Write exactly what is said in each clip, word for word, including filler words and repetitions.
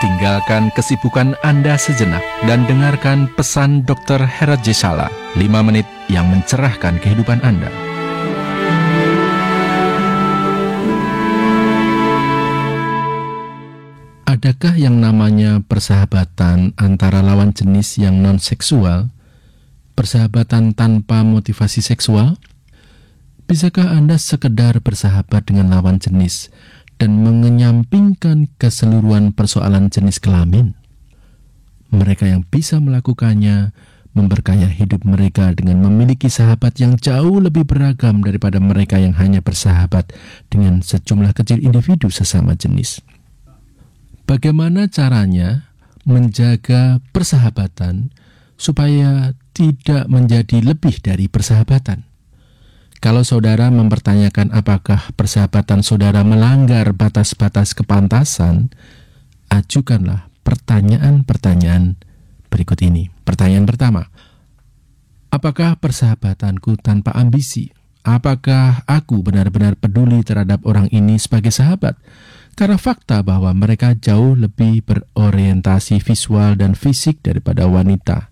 Tinggalkan kesibukan Anda sejenak dan dengarkan pesan dokter Herat Jesala, lima menit yang mencerahkan kehidupan Anda. Adakah yang namanya persahabatan antara lawan jenis yang non-seksual, persahabatan tanpa motivasi seksual? Bisakah Anda sekedar bersahabat dengan lawan jenis dan mengenyampingkan keseluruhan persoalan jenis kelamin? Mereka yang bisa melakukannya memperkaya hidup mereka dengan memiliki sahabat yang jauh lebih beragam daripada mereka yang hanya bersahabat dengan sejumlah kecil individu sesama jenis. Bagaimana caranya menjaga persahabatan supaya tidak menjadi lebih dari persahabatan? Kalau saudara mempertanyakan apakah persahabatan saudara melanggar batas-batas kepantasan, ajukanlah pertanyaan-pertanyaan berikut ini. Pertanyaan pertama, apakah persahabatanku tanpa ambisi? Apakah aku benar-benar peduli terhadap orang ini sebagai sahabat? Karena fakta bahwa mereka jauh lebih berorientasi visual dan fisik daripada wanita.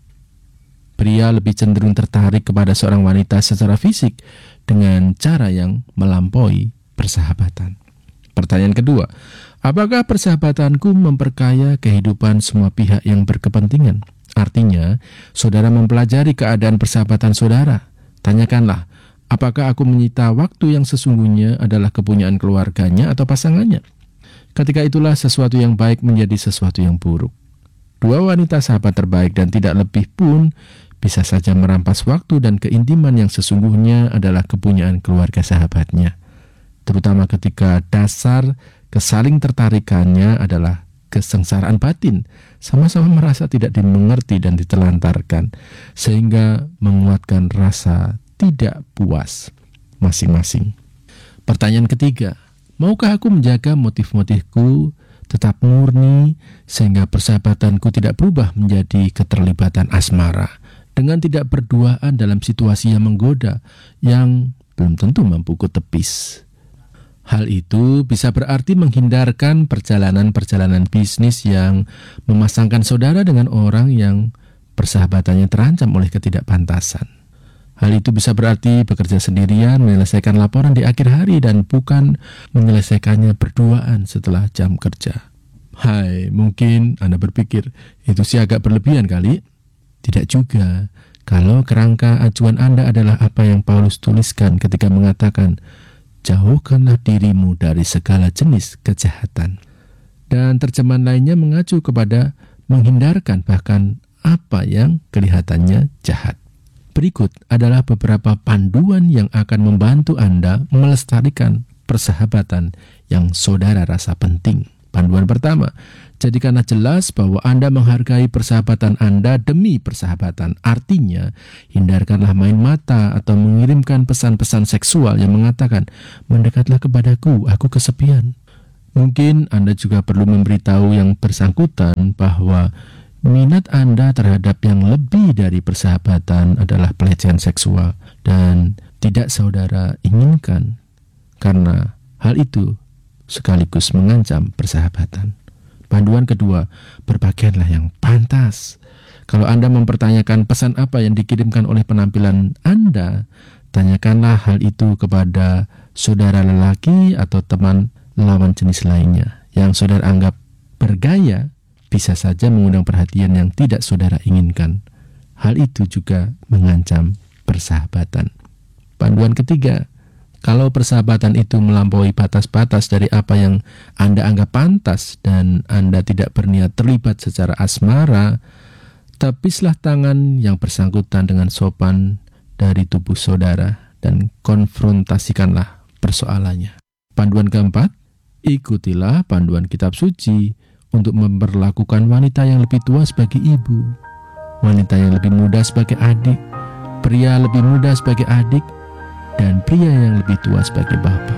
Pria lebih cenderung tertarik kepada seorang wanita secara fisik dengan cara yang melampaui persahabatan. Pertanyaan kedua, apakah persahabatanku memperkaya kehidupan semua pihak yang berkepentingan? Artinya, saudara mempelajari keadaan persahabatan saudara. Tanyakanlah, apakah aku menyita waktu yang sesungguhnya adalah kepunyaan keluarganya atau pasangannya? Ketika itulah sesuatu yang baik menjadi sesuatu yang buruk. Dua wanita sahabat terbaik dan tidak lebih pun bisa saja merampas waktu dan keintiman yang sesungguhnya adalah kepunyaan keluarga sahabatnya. Terutama ketika dasar kesaling tertarikannya adalah kesengsaraan batin, sama-sama merasa tidak dimengerti dan ditelantarkan, sehingga menguatkan rasa tidak puas masing-masing. Pertanyaan ketiga, maukah aku menjaga motif-motifku tetap murni sehingga persahabatanku tidak berubah menjadi keterlibatan asmara dengan tidak berduaan dalam situasi yang menggoda yang belum tentu mampu kutepis? Hal itu bisa berarti menghindarkan perjalanan-perjalanan bisnis yang memasangkan saudara dengan orang yang persahabatannya terancam oleh ketidakpantasan. Hal itu bisa berarti bekerja sendirian, menyelesaikan laporan di akhir hari dan bukan menyelesaikannya berduaan setelah jam kerja. Hai, mungkin Anda berpikir, itu sih agak berlebihan kali. Tidak juga, kalau kerangka acuan Anda adalah apa yang Paulus tuliskan ketika mengatakan, jauhkanlah dirimu dari segala jenis kejahatan. Dan terjemahan lainnya mengacu kepada menghindarkan bahkan apa yang kelihatannya jahat. Berikut adalah beberapa panduan yang akan membantu Anda melestarikan persahabatan yang saudara rasa penting. Panduan pertama, jadikanlah jelas bahwa Anda menghargai persahabatan Anda demi persahabatan. Artinya, hindarkanlah main mata atau mengirimkan pesan-pesan seksual yang mengatakan, mendekatlah kepadaku, aku kesepian. Mungkin Anda juga perlu memberitahu yang bersangkutan bahwa minat Anda terhadap yang lebih dari persahabatan adalah pelecehan seksual dan tidak saudara inginkan, karena hal itu sekaligus mengancam persahabatan. Panduan kedua, berpakaianlah yang pantas. Kalau Anda mempertanyakan pesan apa yang dikirimkan oleh penampilan Anda, tanyakanlah hal itu kepada saudara lelaki atau teman lawan jenis lainnya yang saudara anggap bergaya, bisa saja mengundang perhatian yang tidak saudara inginkan. Hal itu juga mengancam persahabatan. Panduan ketiga, kalau persahabatan itu melampaui batas-batas dari apa yang Anda anggap pantas dan Anda tidak berniat terlibat secara asmara, tepislah tangan yang bersangkutan dengan sopan dari tubuh saudara dan konfrontasikanlah persoalannya. Panduan keempat, ikutilah panduan kitab suci untuk memperlakukan wanita yang lebih tua sebagai ibu, wanita yang lebih muda sebagai adik, pria lebih muda sebagai adik, dan pria yang lebih tua sebagai bapa.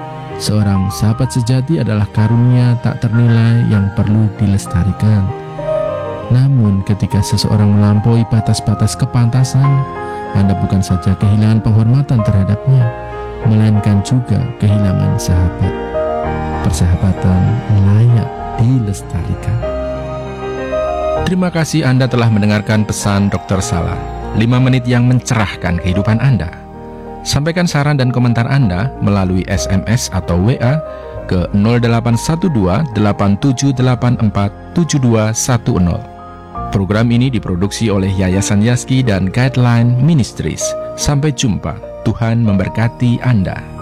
Seorang sahabat sejati adalah karunia tak ternilai yang perlu dilestarikan. Namun ketika seseorang melampaui batas-batas kepantasan, Anda bukan saja kehilangan penghormatan terhadapnya, melainkan juga kehilangan sahabat. Persahabatan layak dilestarikan. melestarikan. Terima kasih Anda telah mendengarkan pesan dokter Sala, lima menit yang mencerahkan kehidupan Anda. Sampaikan saran dan komentar Anda melalui S M S atau W A ke nol delapan satu dua delapan tujuh delapan empat tujuh dua satu nol. Program ini diproduksi oleh Yayasan Yaski dan Guideline Ministries. Sampai jumpa. Tuhan memberkati Anda.